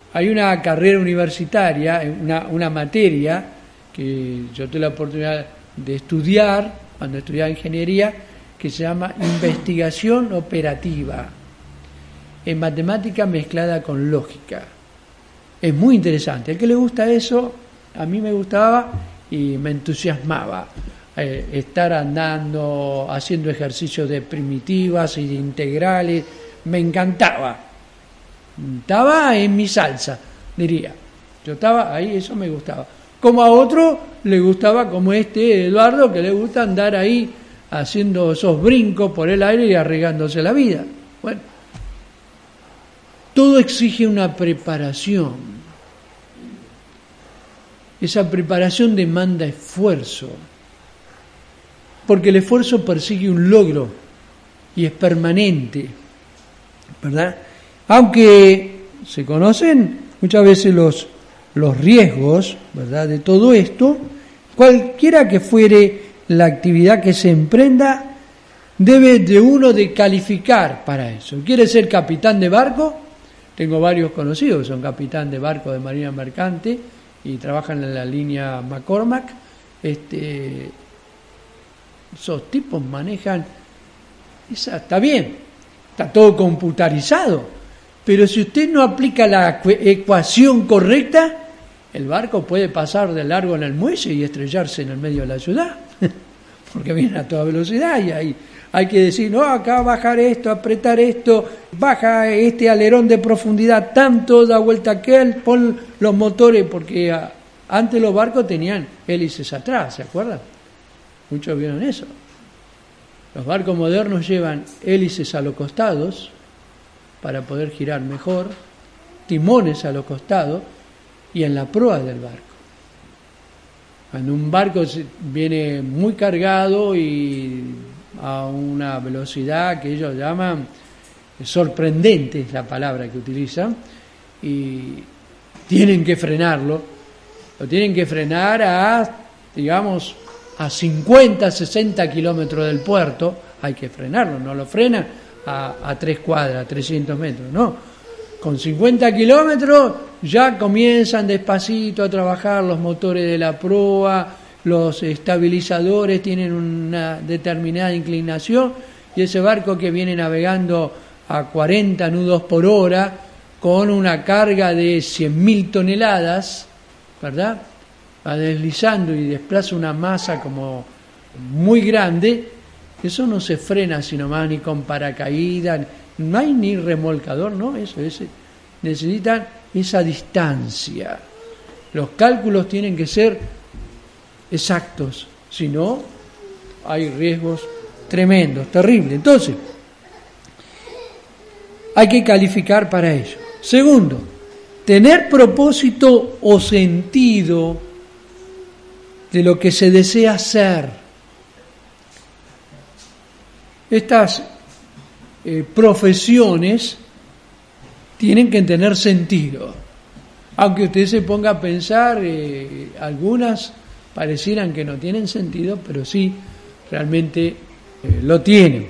Hay una carrera universitaria, una materia que yo tuve la oportunidad de estudiar cuando estudiaba ingeniería, que se llama investigación operativa, en matemática mezclada con lógica. Es muy interesante. Al que le gusta eso, a mí me gustaba y me entusiasmaba. Estar andando, haciendo ejercicios de primitivas y de integrales, me encantaba. Estaba en mi salsa, diría. Yo estaba ahí, eso me gustaba. Como a otro le gustaba, como Eduardo, que le gusta andar ahí haciendo esos brincos por el aire y arriesgándose la vida. Bueno, todo exige una preparación. Esa preparación demanda esfuerzo, porque el esfuerzo persigue un logro y es permanente, ¿verdad? Aunque se conocen muchas veces los riesgos, ¿verdad?, de todo esto, cualquiera que fuere la actividad que se emprenda, debe de uno de calificar para eso. ¿Quiere ser capitán de barco? Tengo varios conocidos que son capitán de barco de marina mercante y trabajan en la línea McCormack. Esos tipos manejan, está bien, está todo computarizado, pero si usted no aplica la ecuación correcta, el barco puede pasar de largo en el muelle y estrellarse en el medio de la ciudad, porque viene a toda velocidad y ahí hay que decir, no, acá bajar esto, apretar esto, baja este alerón de profundidad tanto, da vuelta aquel, pon los motores, porque antes los barcos tenían hélices atrás, ¿se acuerdan? Muchos vieron eso. Los barcos modernos llevan hélices a los costados para poder girar mejor, timones a los costados y en la proa del barco. Cuando un barco viene muy cargado y a una velocidad que ellos llaman sorprendente, es la palabra que utilizan, y tienen que frenarlo, lo tienen que frenar a, digamos, a 50, 60 kilómetros del puerto, hay que frenarlo, no lo frenan a 3 cuadras, 300 metros, no. Con 50 kilómetros ya comienzan despacito a trabajar los motores de la proa, los estabilizadores tienen una determinada inclinación y ese barco que viene navegando a 40 nudos por hora con una carga de 100.000 toneladas, ¿verdad?, va deslizando y desplaza una masa como muy grande, eso no se frena sino más ni con paracaídas, no hay ni remolcador, ¿no? Eso necesitan esa distancia. Los cálculos tienen que ser exactos, si no hay riesgos tremendos, terribles. Entonces, hay que calificar para ello. Segundo, tener propósito o sentido de lo que se desea hacer. Estas profesiones tienen que tener sentido. Aunque usted se ponga a pensar, algunas parecieran que no tienen sentido, pero sí, realmente lo tienen.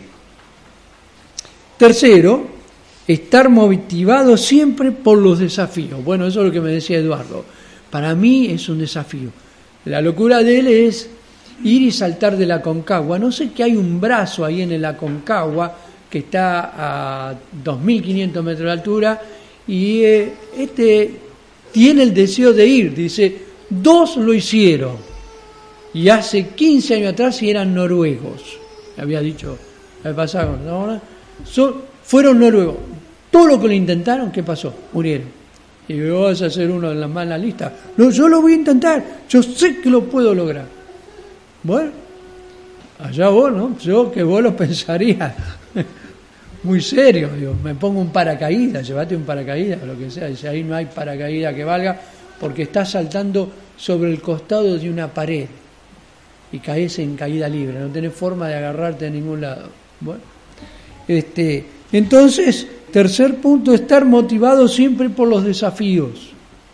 Tercero, estar motivado siempre por los desafíos. Bueno, eso es lo que me decía Eduardo. Para mí es un desafío. La locura de él es ir y saltar de la Aconcagua. No sé que hay un brazo ahí en el Aconcagua que está a 2.500 metros de altura y tiene el deseo de ir. Dice, 2 lo hicieron y hace 15 años atrás y eran noruegos. Había dicho el pasado, ¿no? Fueron noruegos. Todo lo que lo intentaron, ¿qué pasó? Murieron. Y vas a ser uno de las malas listas. No, yo lo voy a intentar. Yo sé que lo puedo lograr. Bueno, allá vos, ¿no? Yo que vos lo pensaría muy serio. Digo, me pongo un paracaídas, llévate un paracaídas, o lo que sea. Dice, ahí no hay paracaídas que valga porque estás saltando sobre el costado de una pared y caes en caída libre. No tenés forma de agarrarte a ningún lado. Bueno, entonces, tercer punto, estar motivado siempre por los desafíos.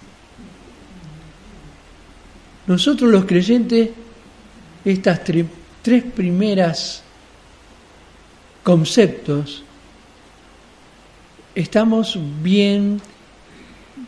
Nosotros los creyentes, estas tres primeras conceptos, estamos bien